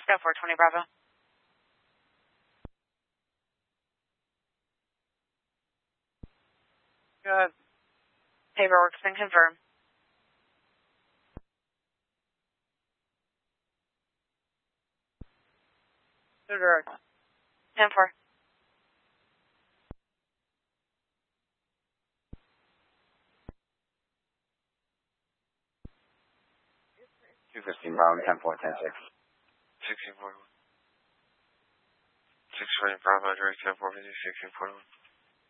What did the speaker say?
Scout 420 Bravo. Good. Paperwork's been confirmed. Direct. 10-4. Bravo, 10-4, 10-6. 1641. 620 Bravo, direct 10-4, 1641.